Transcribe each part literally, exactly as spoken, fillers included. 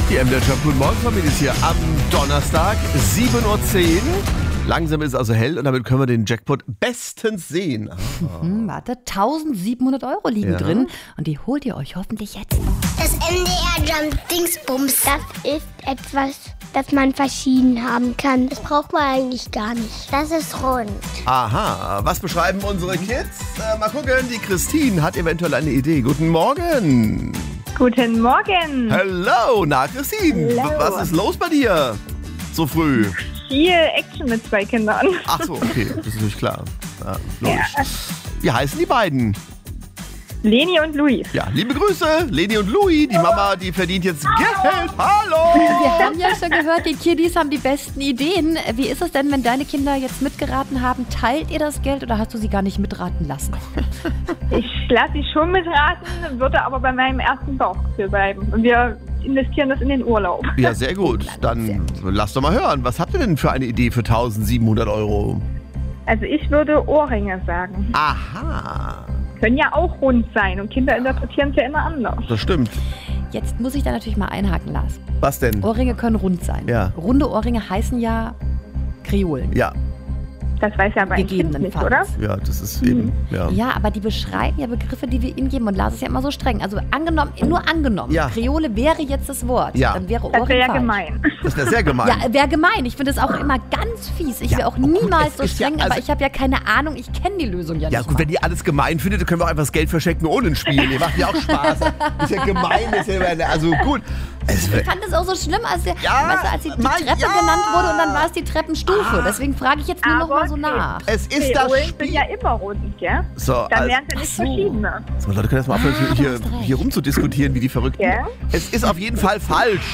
Die M D R Jump Guten Morgen Familie ist hier am Donnerstag, sieben Uhr zehn. Langsam ist es also hell und damit können wir den Jackpot bestens sehen. Ah. Hm, warte, eintausendsiebenhundert Euro liegen Ja. drin und die holt ihr euch hoffentlich jetzt. Das M D R Jump Dingsbums, das ist etwas, das man verschieden haben kann. Das braucht man eigentlich gar nicht. Das ist rund. Aha, was beschreiben unsere Kids? Äh, mal gucken, die Christine hat eventuell eine Idee. Guten Morgen. Guten Morgen. Hello, na Christine, Hello. was ist los bei dir? So früh. Viel Action mit zwei Kindern. Ach so, okay, das ist natürlich klar. Ja, logisch. Wie heißen die beiden? Leni und Luis. Ja, liebe Grüße, Leni und Louis. Die Mama, die verdient jetzt Geld. Hallo! Wir haben ja schon gehört, die Kiddies haben die besten Ideen. Wie ist es denn, wenn deine Kinder jetzt mitgeraten haben? Teilt ihr das Geld oder hast du sie gar nicht mitraten lassen? Ich lasse sie schon mitraten, würde aber bei meinem ersten Bauchgefühl bleiben. Und wir investieren das in den Urlaub. Ja, sehr gut. Dann lass doch mal hören. Was habt ihr denn für eine Idee für eintausendsiebenhundert Euro? Also ich würde Ohrringe sagen. Aha, Können ja auch rund sein und Kinder interpretieren es ja immer anders. das stimmt. Jetzt muss ich da natürlich mal einhaken, Lars. Was denn? Ohrringe können rund sein. Ja. Runde Ohrringe heißen ja Kreolen. Ja, Das weiß ja mein Kind nicht, Gegebenenfalls. oder? ja, das ist eben, ja. Ja, aber die beschreiben ja Begriffe, die wir ihnen geben. Und Lars ist ja immer so streng. Also angenommen, nur angenommen, Ja. Kreole wäre jetzt das Wort. Ja. Dann wäre Das Ohrring wäre ja falsch. gemein. Das wäre sehr gemein. Ja, wäre gemein. Ich finde es auch immer ganz fies. Ich Ja, wäre auch oh gut, niemals es so ist ja- streng, also- aber ich habe ja keine Ahnung. Ich kenne die Lösung ja, Ja nicht gut, mal. wenn ihr alles gemein findet, dann können wir auch einfach das Geld verschenken ohne ein Spiel. Ihr macht ja auch Spaß. Ist ja gemein. Ist ja, also gut. Es Ich fand es auch so schlimm, als, der, Ja, weißt du, als die, die Mann, Treppe ja. genannt wurde und dann war es die Treppenstufe. Deswegen frage ich jetzt nur noch Aber mal so okay. nach. es ist das Kreolen sind Spiel. ja immer rund, gell? So, Dann also, wären es ja nicht Ach so. verschiedene. so, Leute können jetzt mal aufhören, Ah, hier, hast recht. hier rumzudiskutieren wie die Verrückten. Ja. Es ist auf jeden Fall falsch.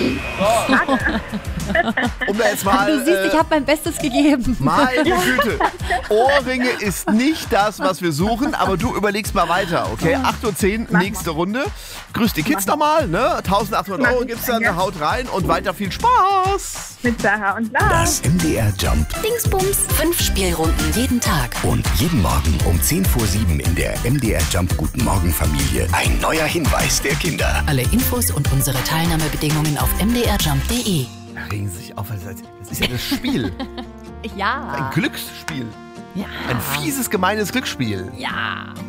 Um da jetzt mal... Du siehst, äh, ich habe mein Bestes gegeben. Meine Güte. Ohrringe ist nicht das, was wir suchen, aber du überlegst mal weiter, okay? acht Uhr zehn, nächste Runde. Grüß die Kids nochmal, ne? eintausendachthundert Euro gibt's dann, Ja. haut rein und weiter viel Spaß. Mit Sarah und Lars. Das M D R Jump. Dingsbums. Fünf Spielrunden jeden Tag. Und jeden Morgen um zehn vor sieben in der M D R Jump Guten Morgen Familie. Ein neuer Hinweis der Kinder. Alle Infos und unsere Teilnahmebedingungen auf m d r jump punkt d e. Da regen sie sich auf, weil das das ist ja das Spiel. Ein Ja. Glücksspiel. Ja. Ein fieses, gemeines Glücksspiel. Ja.